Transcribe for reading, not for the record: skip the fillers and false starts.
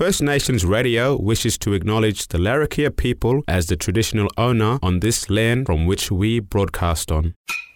First Nations Radio wishes to acknowledge the Larrakia people as the traditional owner on this land from which we broadcast on.